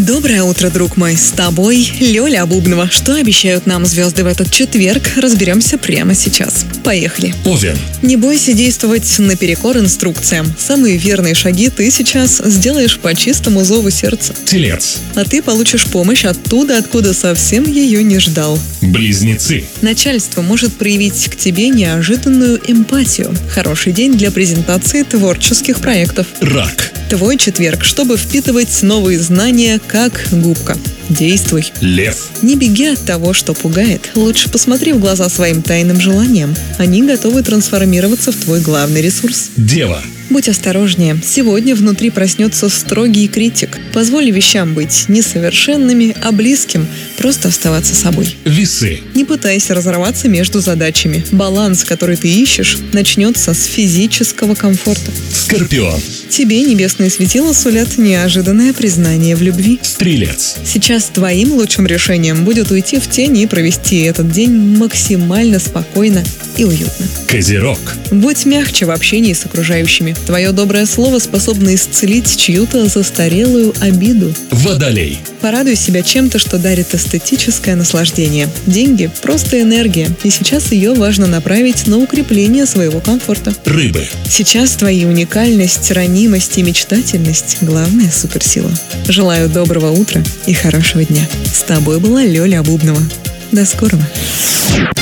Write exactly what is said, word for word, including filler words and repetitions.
Доброе утро, друг мой. С тобой Лёля Бубнова. Что обещают нам звезды в этот четверг, разберемся прямо сейчас. Поехали. Овен. Не бойся действовать наперекор инструкциям. Самые верные шаги ты сейчас сделаешь по чистому зову сердца. Телец. А ты получишь помощь оттуда, откуда совсем ее не ждал. Близнецы. Начальство может проявить к тебе неожиданную эмпатию. Хороший день для презентации творческих проектов. Рак. Твой четверг, чтобы впитывать новые знания, как губка. Действуй. Лев. Не беги от того, что пугает. Лучше посмотри в глаза своим тайным желаниям. Они готовы трансформироваться в твой главный ресурс. Дева. Будь осторожнее. Сегодня внутри проснется строгий критик. Позволь вещам быть несовершенными, а близким просто оставаться собой. Весы. Не пытайся разорваться между задачами. Баланс, который ты ищешь, начнется с физического комфорта. Скорпион. Тебе небесные светила сулят неожиданное признание в любви. Стрелец. Сейчас твоим лучшим решением будет уйти в тень и провести этот день максимально спокойно и уютно. Козерог. Будь мягче в общении с окружающими. Твое доброе слово способно исцелить чью-то застарелую обиду. Водолей. Порадуй себя чем-то, что дарит эстетическое наслаждение. Деньги – просто энергия, и сейчас ее важно направить на укрепление своего комфорта. Рыбы. Сейчас твои уникальность, ранимость и мечтательность – главная суперсила. Желаю доброго утра и хорошего дня. С тобой была Лёля Бубнова. До скорого.